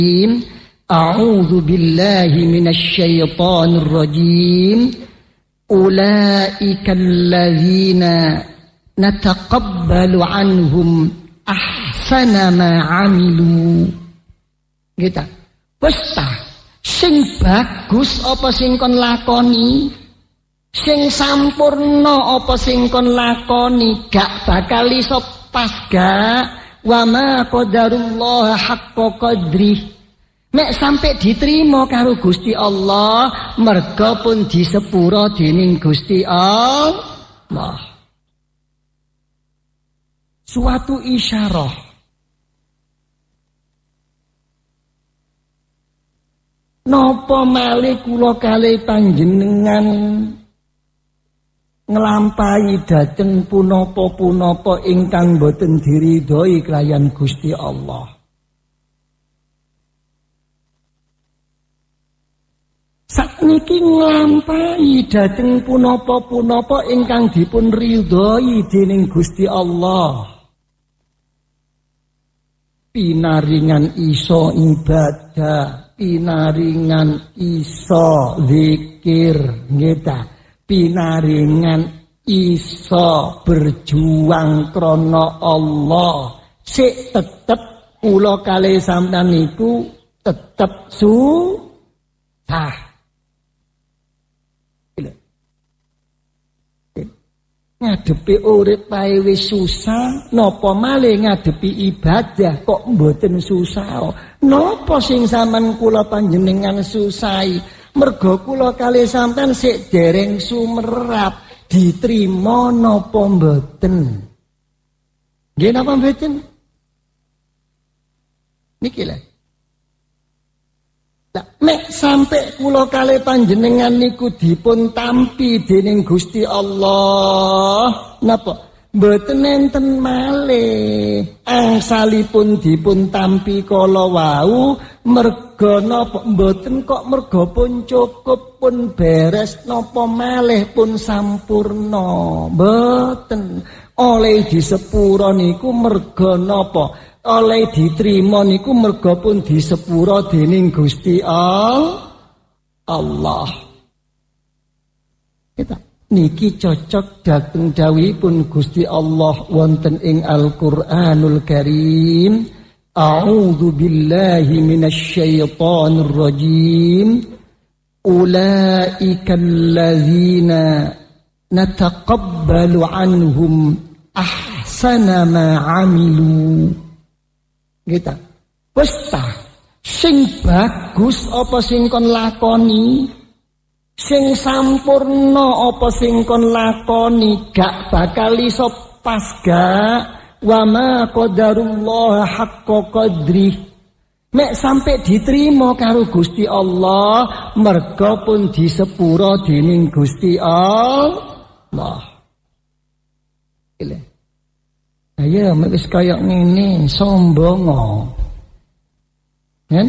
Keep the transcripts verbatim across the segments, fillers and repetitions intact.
A'udzu billahi minasy syaithanir rajim. Ulaika alladzina nataqabbalu anhum ahsana ma 'amilu. Gitu. Wes ta, sing bagus apa sing kon lakoni? Sing sampurna apa sing kon lakoni? Gak bakal iso pas gak. Wa ma qadarullah haqqa qadrih. Mek sampai diterima karo Gusti Allah, merga pun disepuro dening Gusti Allah. Suatu isyarah. Napa malih kula kalih panjenengan nglampahi dhateng punapa-punapa ingkang boten diridhoi kelayan Gusti Allah. Sakniki nglampahi dhateng punapa-punapa ingkang dipun ridhoi dening Gusti Allah. Pinaringan iso ibadah, pinaringan iso zikir, nggih ta. Pinaringan iso berjuang krana Allah. Sik tetep kula kalih sampeyan niku tetep susah. Ngadepi urip wae wis susah, napa malih ngadepi ibadah kok mboten susah. Napa sing sampean kula panjenengan susahi? Merga kula kalih sampean sik dereng sumerap, diterima napa mboten? Nggih napa mboten? Niki lho. Lah mek sampai kula kalih panjenengan niku dipun tampi dening Gusti Allah, napa mboten enten malih angsalipun dipun tampi kala wau merga napa mboten kok merga pun cukup pun beres napa malih pun sampurna mboten oleh disepuro niku merga napa oleh diterima niku merga pun disepuro dening Gusti Allah. Kita niki cocok dhateng dawuhipun Gusti Allah wonten ing Al-Qur'anul Karim. A'udzu billahi minasy syaithanir rajim. Ulaika alladzina nataqabbalu anhum ahsana ma 'amilu. Gitu. Wes ta, sing bagus apa sing kon lakoni? Sing sampurna apa sing kon lakoni? Gak bakal iso pas gak. Wa ma qadarullah haqqa qadrih. Mek sampai diterima karo Gusti Allah, merga pun disepuro dening Gusti Allah. Ile. Ayo wis kaya ngene sombong. Kan?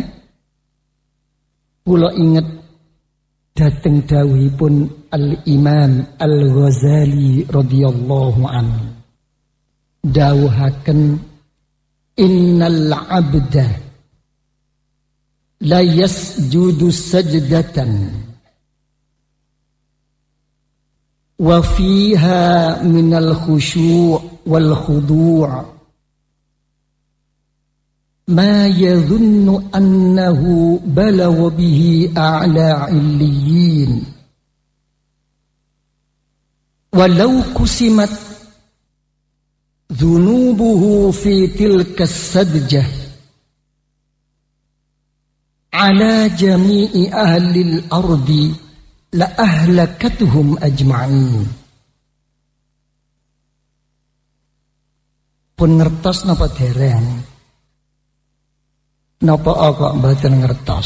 Kula inget dhateng dawuhipun Al-Imam Al-Ghazali radhiyallahu anhu. Dawuhaken innal 'abda la yasjudu sajdatan wa fiha minal khusyu' wal khudu' ma yadhunnu annahu balagha bihi a'la 'illiyin walau kusimat dhunubuhu fi tilka as-sajdah ala jami'i ahli al-ardi la ahlakatuhum ajma'in. Pun ngertos napa dereng? Napa kok mboten ngertos?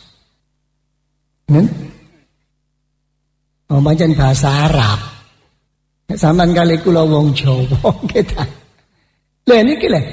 Nen? Oh, pancen bahasa Arab. Sampeyan kali kula wong Jawa kita. Lha niki lho.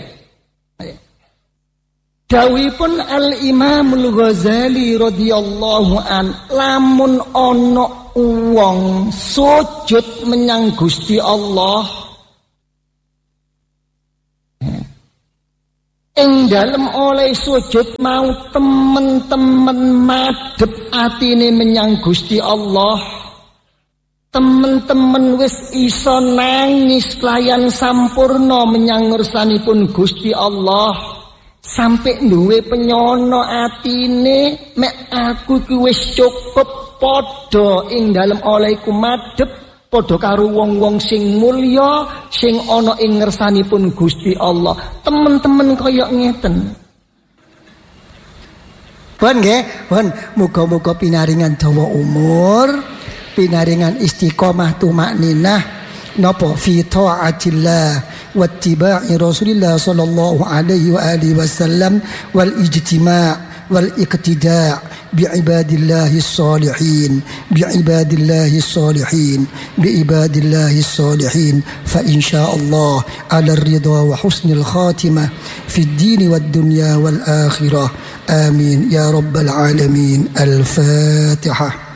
Dawuhipun Al-Imamul Ghazali radhiyallahu an, lamun ana wong sujud menyang Gusti Allah ing dalem oleh sujud mau temen-temen madhep atine menyang Gusti Allah. Temen-temen wis iso nangis kelayan sampurna menyang ngersanipun Gusti Allah. Sampai duwe penyono atine mek aku ki wis cukup padha ing dalem olehku madhep padha karo wong-wong sing mulya sing ana ing ngersanipun Gusti Allah. Temen-temen kaya ngeten. Pun nggih, pun muga-muga pinaringan dawa umur, pinaringan istiqomah tumakninah napa fi taatillah wa ittiba'i Rasulillah sallallahu alaihi wa alihi wasallam wal ijtima' والاقتداء بعباد الله الصالحين بعباد الله الصالحين بعباد الله الصالحين فإن شاء الله على الرضا وحسن الخاتمة في الدين والدنيا والآخرة آمين يا رب العالمين. الفاتحة.